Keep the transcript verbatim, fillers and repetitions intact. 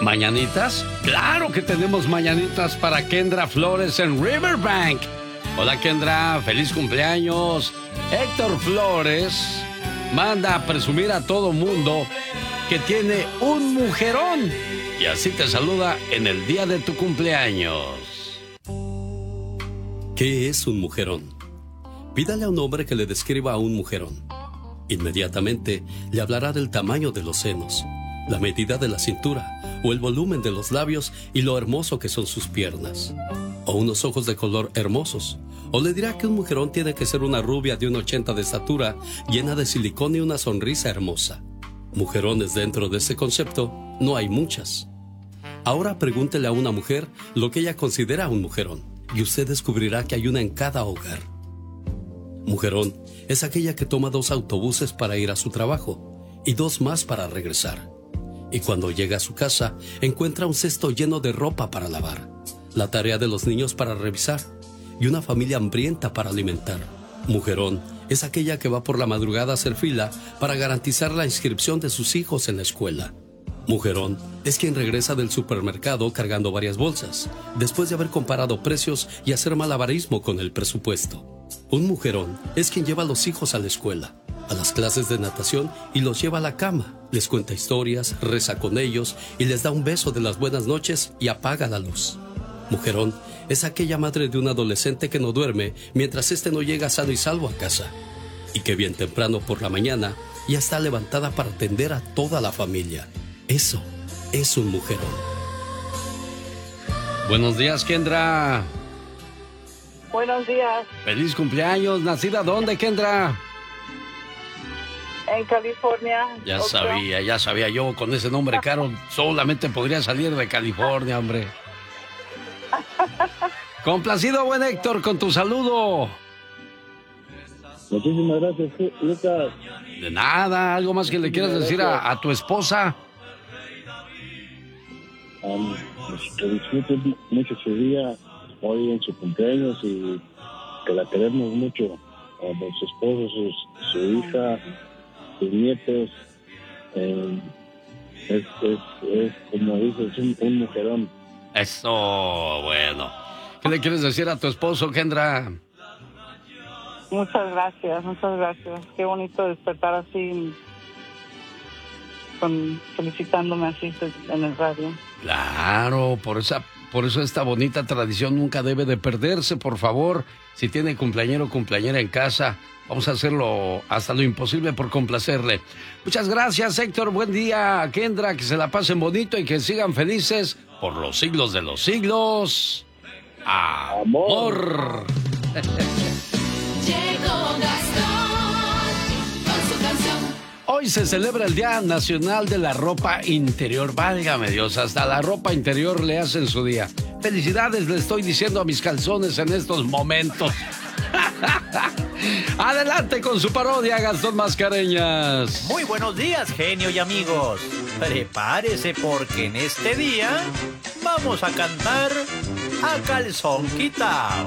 ¿Mañanitas? ¡Claro que tenemos mañanitas para Kendra Flores en Riverbank! Hola, Kendra, feliz cumpleaños. Héctor Flores manda a presumir a todo mundo que tiene un mujerón. Y así te saluda en el día de tu cumpleaños. ¿Qué es un mujerón? Pídale a un hombre que le describa a un mujerón. Inmediatamente le hablará del tamaño de los senos, la medida de la cintura o el volumen de los labios y lo hermoso que son sus piernas. O unos ojos de color hermosos. O le dirá que un mujerón tiene que ser una rubia de un ochenta de estatura, llena de silicón y una sonrisa hermosa. Mujerones dentro de ese concepto no hay muchas. Ahora pregúntele a una mujer lo que ella considera un mujerón y usted descubrirá que hay una en cada hogar. Mujerón es aquella que toma dos autobuses para ir a su trabajo y dos más para regresar. Y cuando llega a su casa, encuentra un cesto lleno de ropa para lavar, la tarea de los niños para revisar y una familia hambrienta para alimentar. Mujerón es aquella que va por la madrugada a hacer fila para garantizar la inscripción de sus hijos en la escuela. Mujerón es quien regresa del supermercado cargando varias bolsas, después de haber comparado precios y hacer malabarismo con el presupuesto. Un mujerón es quien lleva a los hijos a la escuela, a las clases de natación y los lleva a la cama, les cuenta historias, reza con ellos y les da un beso de las buenas noches y apaga la luz. Mujerón es aquella madre de un adolescente que no duerme mientras éste no llega sano y salvo a casa y que bien temprano por la mañana ya está levantada para atender a toda la familia. Eso es un mujerón. Buenos días, Kendra. Buenos días. Feliz cumpleaños. ¿Nacida dónde, Kendra? En California. Ya Ocho. sabía, ya sabía yo. Con ese nombre caro solamente podría salir de California, hombre. Complacido, buen Héctor, con tu saludo. Muchísimas gracias, Lucas. De nada. ¿Algo más que le quieras decir a, a tu esposa? Um, pues, que disfrute mucho su día hoy en su cumpleaños y que la queremos mucho, a su esposo, sus, su hija, sus nietos. Eh, es, es, es, como dices, un, un mujerón. Eso, bueno. ¿Qué le quieres decir a tu esposo, Kendra? Muchas gracias, muchas gracias. Qué bonito despertar así, con, felicitándome así en el radio. Claro, por esa, por eso esta bonita tradición nunca debe de perderse, por favor. Si tiene cumpleañero o cumpleañera en casa, vamos a hacerlo hasta lo imposible por complacerle. Muchas gracias, Héctor. Buen día, Kendra. Que se la pasen bonito y que sigan felices por los siglos de los siglos. Amor. Llegó Gastón con su canción. Hoy se celebra el Día Nacional de la Ropa Interior. Válgame Dios, hasta la ropa interior le hacen su día. Felicidades le estoy diciendo a mis calzones en estos momentos. Adelante con su parodia, Gastón Mascareñas. Muy buenos días, genio y amigos. Prepárese porque en este día vamos a cantar a calzón quitao.